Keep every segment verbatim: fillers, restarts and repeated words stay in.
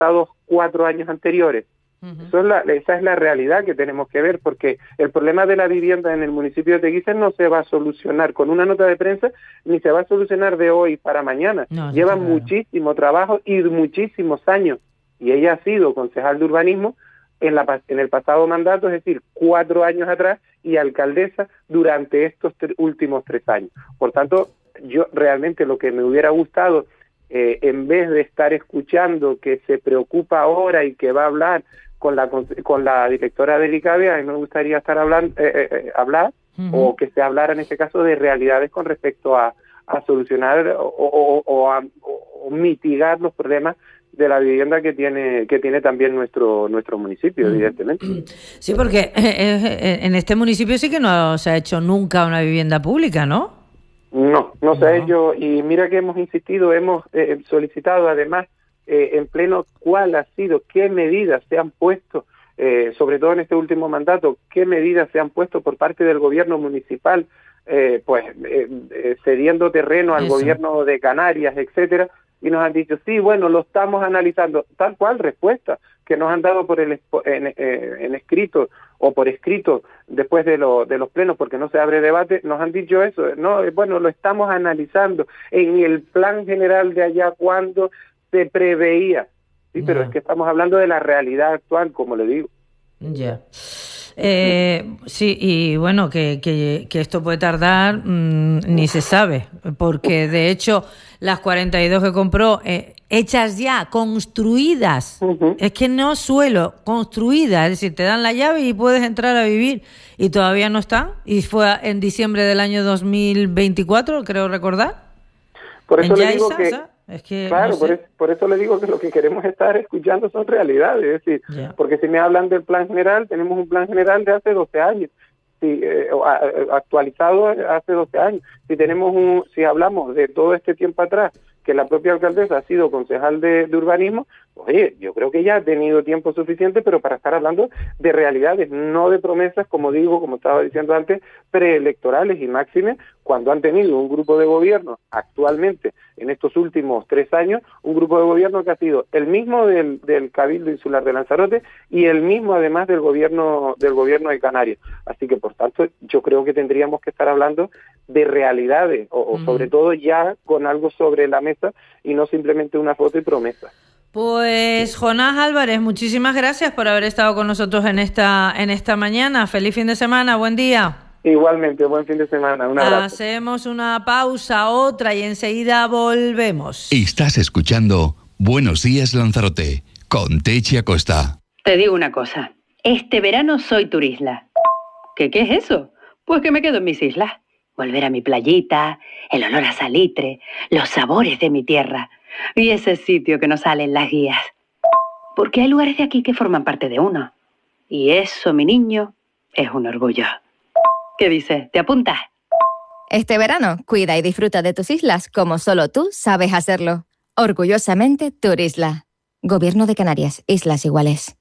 pasados cuatro años anteriores. Uh-huh. Eso es la, esa es la realidad que tenemos que ver, porque el problema de la vivienda en el municipio de Teguise no se va a solucionar con una nota de prensa, ni se va a solucionar de hoy para mañana. No, Lleva claro. muchísimo trabajo y muchísimos años, y ella ha sido concejal de urbanismo en, la, en el pasado mandato, es decir, cuatro años atrás, y alcaldesa durante estos tre- últimos tres años. Por tanto, yo realmente lo que me hubiera gustado, eh, en vez de estar escuchando que se preocupa ahora y que va a hablar con la con la directora del ICABE, a mí me gustaría estar hablando eh, eh, hablar uh-huh. o que se hablara en este caso de realidades con respecto a, a solucionar o, o, o, a, o mitigar los problemas de la vivienda que tiene que tiene también nuestro nuestro municipio, uh-huh. evidentemente. Sí, porque en este municipio sí que no se ha hecho nunca una vivienda pública, ¿no? No, no se ha hecho, y mira que hemos insistido, hemos eh, solicitado además Eh, en pleno cuál ha sido, qué medidas se han puesto, eh, sobre todo en este último mandato, qué medidas se han puesto por parte del gobierno municipal, eh, pues eh, eh, cediendo terreno al Eso. gobierno de Canarias, etcétera, y nos han dicho, sí, bueno, lo estamos analizando, tal cual respuesta que nos han dado por el en, eh, en escrito o por escrito después de, lo, de los plenos, porque no se abre debate, nos han dicho eso, no, bueno, lo estamos analizando en el plan general de allá cuando se preveía, sí, pero yeah. es que estamos hablando de la realidad actual, como le digo. Ya. Yeah. Eh, sí, y bueno, que, que, que esto puede tardar, mmm, ni se sabe, porque de hecho las cuarenta y dos que compró, eh, hechas ya, construidas, uh-huh. es que no suelo, construidas, es decir, te dan la llave y puedes entrar a vivir, y todavía no están, y fue en diciembre del año dos mil veinticuatro, creo recordar. Por eso le digo que... ¿sabes? Es que, claro, no sé. por, eso, por eso le digo que lo que queremos estar escuchando son realidades, es decir, yeah. porque si me hablan del plan general, tenemos un plan general de hace doce años, si, eh, actualizado hace doce años, si tenemos un, si hablamos de todo este tiempo atrás, que la propia alcaldesa ha sido concejal de, de urbanismo, pues, oye, yo creo que ya ha tenido tiempo suficiente, pero para estar hablando de realidades, no de promesas, como digo, como estaba diciendo antes, preelectorales y máximes, cuando han tenido un grupo de gobierno actualmente, en estos últimos tres años, un grupo de gobierno que ha sido el mismo del, del Cabildo Insular de Lanzarote y el mismo además del gobierno del gobierno de Canarias. Así que, por tanto, yo creo que tendríamos que estar hablando de realidades, o, o sobre todo ya con algo sobre la mesa y no simplemente una foto y promesa. Pues Jonás Álvarez, muchísimas gracias por haber estado con nosotros en esta en esta mañana. Feliz fin de semana, buen día. Igualmente, buen fin de semana, un abrazo. Hacemos una pausa, otra, y enseguida volvemos. Estás escuchando Buenos Días Lanzarote, con Techi Acosta. Te digo una cosa, este verano soy turisla. ¿Qué, qué es eso? Pues que me quedo en mis islas. Volver a mi playita, el olor a salitre, los sabores de mi tierra y ese sitio que nos sale en las guías. Porque hay lugares de aquí que forman parte de uno. Y eso, mi niño, es un orgullo. ¿Qué dices? ¿Te apuntas? Este verano, cuida y disfruta de tus islas como solo tú sabes hacerlo. Orgullosamente Turisla. Gobierno de Canarias, Islas Iguales.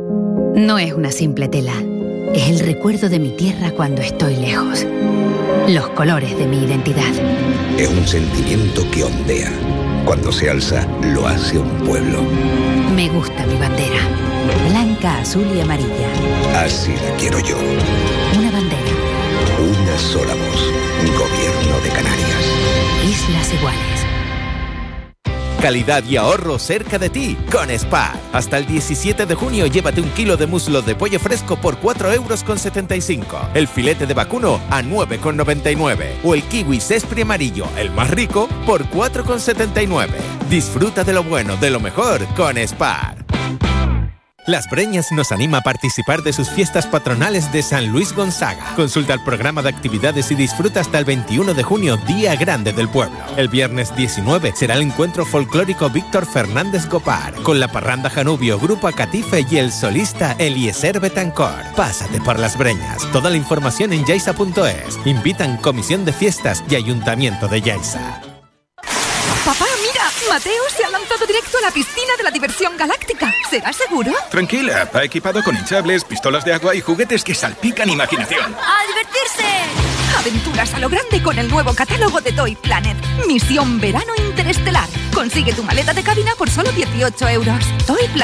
No es una simple tela. Es el recuerdo de mi tierra cuando estoy lejos. Los colores de mi identidad. Es un sentimiento que ondea. Cuando se alza, lo hace un pueblo. Me gusta mi bandera. Blanca, azul y amarilla. Así la quiero yo. Una bandera. Una sola voz. Gobierno de Canarias. Islas Iguales. Calidad y ahorro cerca de ti con Spar. Hasta el diecisiete de junio llévate un kilo de muslo de pollo fresco por cuatro euros con setenta y cinco. El filete de vacuno a nueve con noventa y nueve. O el kiwi Sespri amarillo, el más rico, por cuatro con setenta y nueve. Disfruta de lo bueno, de lo mejor con Spar. Las Breñas nos anima a participar de sus fiestas patronales de San Luis Gonzaga. Consulta el programa de actividades y disfruta hasta el veintiuno de junio, Día Grande del Pueblo. El viernes diecinueve será el encuentro folclórico Víctor Fernández Gopar, con la parranda Janubio, Grupo Acatife y el solista Eliezer Betancor. Pásate por Las Breñas. Toda la información en yaisa punto es. Invitan Comisión de Fiestas y Ayuntamiento de Yaiza. Papá, mira, Mateo se ha lanzado directo a la piscina de la diversión galáctica. ¿Será seguro? Tranquila, va equipado con hinchables, pistolas de agua y juguetes que salpican imaginación. ¡A divertirse! Aventuras a lo grande con el nuevo catálogo de Toy Planet. Misión Verano Interestelar. Consigue tu maleta de cabina por solo dieciocho euros. Toy Planet.